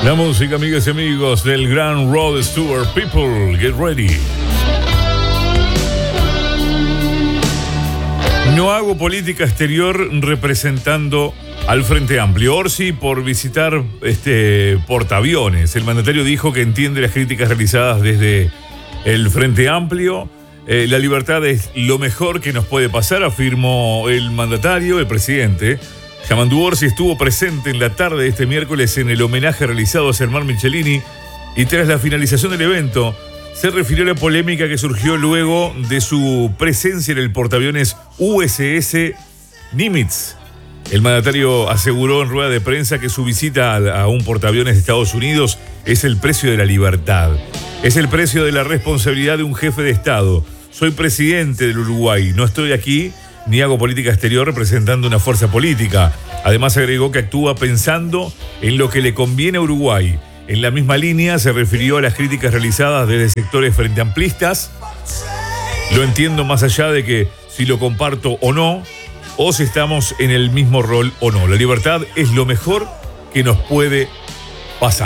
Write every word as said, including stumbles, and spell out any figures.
La música, amigas y amigos, del gran Rod Stewart. People, get ready. No hago política exterior representando al Frente Amplio. Orsi por visitar este portaaviones. El mandatario dijo que entiende las críticas realizadas desde el Frente Amplio. Eh, la libertad es lo mejor que nos puede pasar, afirmó el mandatario, el presidente. Yamandu Orsi estuvo presente en la tarde de este miércoles en el homenaje realizado a Germán Michelini y tras la finalización del evento se refirió a la polémica que surgió luego de su presencia en el portaaviones U S S Nimitz. El mandatario aseguró en rueda de prensa que su visita a un portaaviones de Estados Unidos es el precio de la libertad. Es el precio de la responsabilidad de un jefe de Estado. Soy presidente del Uruguay, no estoy aquí ni hago política exterior representando una fuerza política. Además agregó que actúa pensando en lo que le conviene a Uruguay. En la misma línea se refirió a las críticas realizadas desde sectores frente amplistas. Lo entiendo más allá de que si lo comparto o no, o si estamos en el mismo rol o no. La libertad es lo mejor que nos puede pasar.